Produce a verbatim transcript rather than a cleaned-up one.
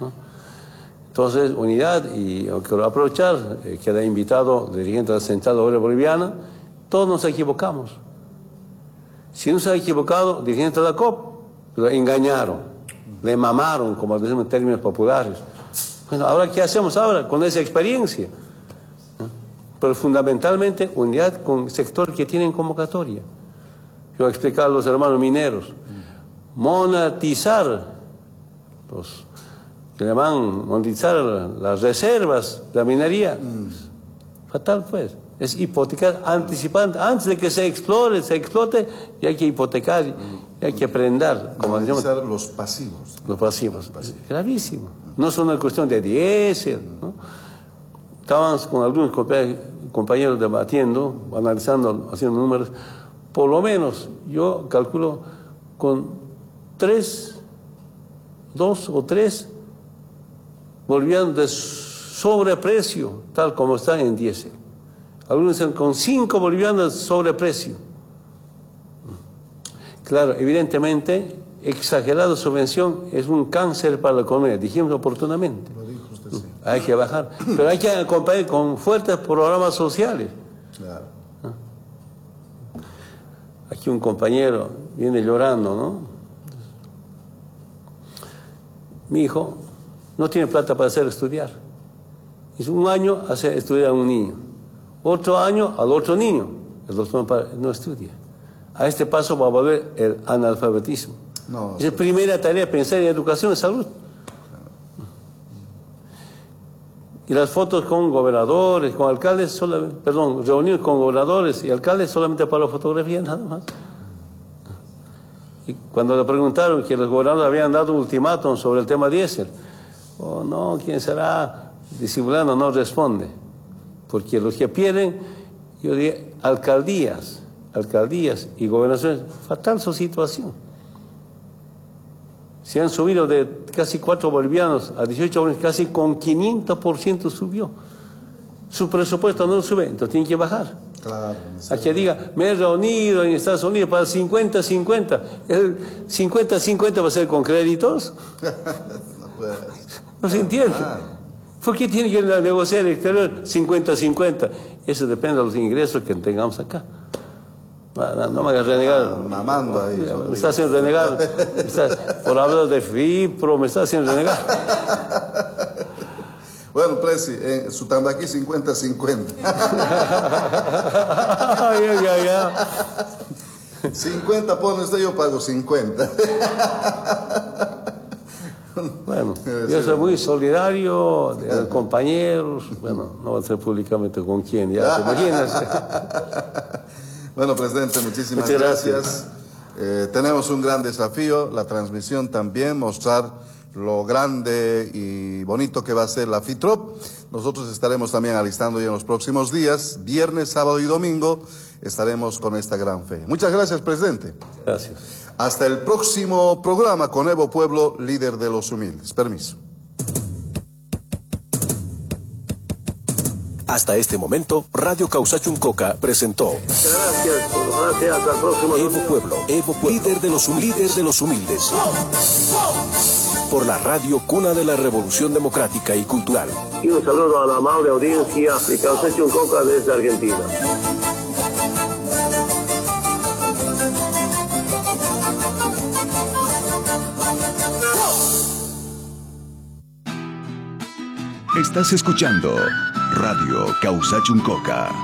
¿no? Entonces, unidad, y quiero aprovechar, eh, queda invitado dirigente de la Central Obrera Boliviana, todos nos equivocamos. Si no se ha equivocado, dirigente de la C O P, lo engañaron, le mamaron, como decimos en términos populares. Bueno, ahora, ¿qué hacemos ahora con esa experiencia? ¿no? Pero fundamentalmente, unidad con el sector que tienen convocatoria. Yo voy a explicar a los hermanos mineros. Monetizar los... que le van a monetizar las reservas de la minería. Mm. Fatal, pues. Es hipotecar anticipante. Antes de que se explore, se explote, y hay que hipotecar, y hay que prendar. Como monetizar decimos, los pasivos. Los pasivos. Los pasivos. Es gravísimo. No es una cuestión de diésel, ¿no? Estábamos con algunos compañeros debatiendo, analizando, haciendo números. Por lo menos, yo calculo con tres, dos o tres bolivianos de sobreprecio, tal como están en diésel. Algunos dicen con cinco bolivianos de sobreprecio. Claro, evidentemente, exagerada subvención es un cáncer para la economía, dijimos oportunamente. Lo dijo usted, sí. Hay que bajar, pero hay que acompañar con fuertes programas sociales. Claro. Aquí un compañero viene llorando, ¿no? Mi hijo no tiene plata para hacer estudiar. Y un año hace estudiar a un niño, otro año al otro niño. El doctor no estudia. A este paso va a volver el analfabetismo. No, es la primera tarea pensar en educación y salud. Y las fotos con gobernadores, con alcaldes, solamente, perdón, reuniones con gobernadores y alcaldes solamente para la fotografía, nada más. Y cuando le preguntaron que los gobernadores habían dado un ultimátum sobre el tema diésel, oh no, ¿quién será? Disimulando no responde. Porque los que pierden, yo diría, alcaldías, alcaldías y gobernaciones, fatal su situación. Se han subido de casi cuatro bolivianos a dieciocho bolivianos, casi con quinientos por ciento subió. Su presupuesto no sube, entonces tiene que bajar. Claro, a que diga, me he reunido en Estados Unidos para cincuenta cincuenta. ¿El cincuenta cincuenta va a ser con créditos? No puede. No se entiende. ¿Por qué tiene que negociar el exterior cincuenta cincuenta? Eso depende de los ingresos que tengamos acá. No, no me hagas renegar. Mamando ahí. Me está haciendo renegar. Me está, por hablar de FIPRO, me está haciendo renegar. Bueno, Presi, en su Tambaqui cincuenta cincuenta. ya, ya, ya. cincuenta pone usted, yo pago cincuenta. Bueno, yo soy muy solidario de compañeros. Bueno, no va a ser públicamente con quién, ya te imaginas. Bueno, presidente, muchísimas Muchas gracias. gracias. Eh, tenemos un gran desafío, la transmisión también, mostrar lo grande y bonito que va a ser la FITROP. Nosotros estaremos también alistando ya en los próximos días, viernes, sábado y domingo, estaremos con esta gran fe. Muchas gracias, presidente. Gracias. Hasta el próximo programa con Evo Pueblo, líder de los humildes. Permiso. Hasta este momento, Radio Causachuncoca presentó Gracias, gracias, hasta el próximo Evo Pueblo, Evo Pueblo, líder de los, líder de los humildes. Por la radio cuna de la Revolución Democrática y Cultural. Y un saludo a la amable audiencia de Causachuncoca desde Argentina. Estás escuchando Radio Causachuncoca.